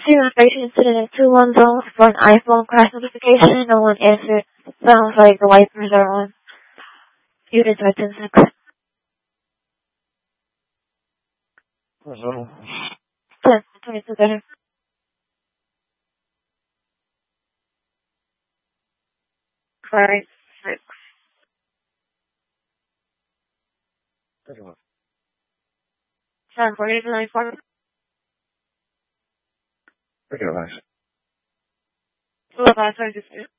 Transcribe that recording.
Zero patient incident 210 for an iPhone crash notification. No one answered. Sounds like the wipers are on. Units are 10-6. Hello. 22 better. Sorry. 6. Hello. 748-94. Okay, thanks. 11, 22.